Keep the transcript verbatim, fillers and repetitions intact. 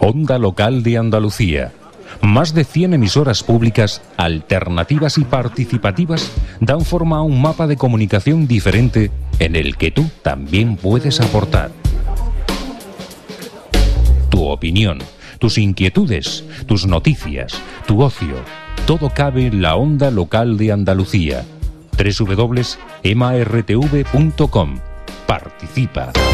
Onda Local de Andalucía. Más de cien emisoras públicas, alternativas y participativas dan forma a un mapa de comunicación diferente en el que tú también puedes aportar. Tu opinión, tus inquietudes, tus noticias, tu ocio, todo cabe en la Onda Local de Andalucía. doble u doble u doble u punto m a r t v punto com. Participa.